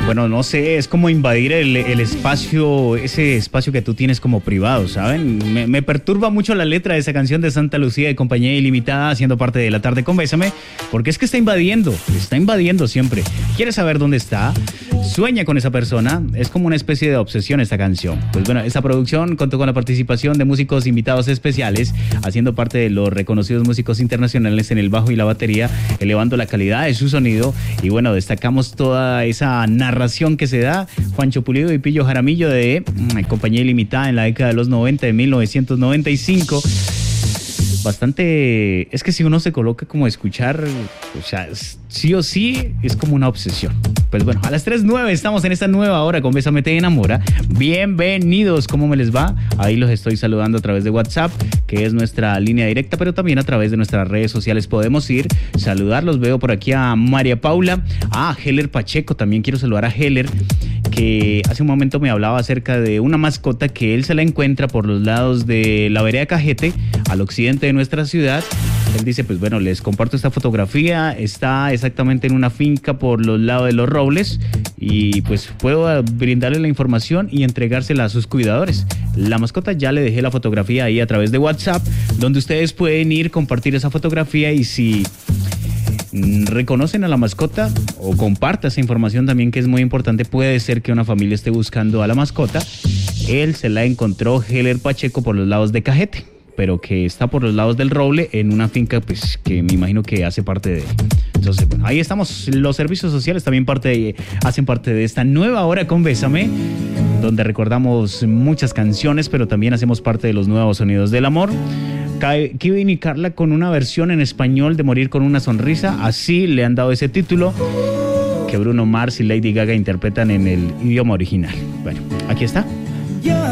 Bueno, no sé, es como invadir el espacio, ese espacio que tú tienes como privado, ¿saben? Me perturba mucho la letra de esa canción de Santa Lucía de Compañía Ilimitada, haciendo parte de La Tarde con Bésame, porque es que está invadiendo siempre. ¿Quieres saber dónde está? Sueña con esa persona, es como una especie de obsesión esta canción. Pues bueno, esta producción contó con la participación de músicos invitados especiales, haciendo parte de los reconocidos músicos internacionales en el bajo y la batería, elevando la calidad de su sonido. Y bueno, destacamos toda esa narración que se da. Juancho Pulido y Pillo Jaramillo de Compañía Ilimitada en la década de los 90, de 1995. Bastante, es que si uno se coloca como a escuchar, o sea, sí o sí es como una obsesión. Pues bueno, a las 3:09 estamos en esta nueva hora con Bésame Te Enamora. Bienvenidos, ¿cómo me les va? Ahí los estoy saludando a través de WhatsApp, que es nuestra línea directa, pero también a través de nuestras redes sociales podemos ir, saludarlos. Veo por aquí a María Paula, a Heller Pacheco, también quiero saludar a Heller, que hace un momento me hablaba acerca de una mascota que él se la encuentra por los lados de la vereda Cajete, al occidente de nuestra ciudad. Él dice, pues bueno, les comparto esta fotografía, está exactamente en una finca por los lados de los Robles y pues puedo brindarle la información y entregársela a sus cuidadores. La mascota, ya le dejé la fotografía ahí a través de WhatsApp, donde ustedes pueden ir, compartir esa fotografía y si reconocen a la mascota o comparta esa información también, que es muy importante. Puede ser que una familia esté buscando a la mascota. Él se la encontró, Heller Pacheco, por los lados de Cajete, pero que está por los lados del Roble en una finca pues que me imagino que hace parte de él. Entonces, bueno, ahí estamos. Los servicios sociales también hacen parte de esta nueva hora con Bésame, donde recordamos muchas canciones, pero también hacemos parte de los nuevos sonidos del amor. Kevin y Carla con una versión en español de Morir con una sonrisa, así le han dado ese título, que Bruno Mars y Lady Gaga interpretan en el idioma original. Bueno, aquí está.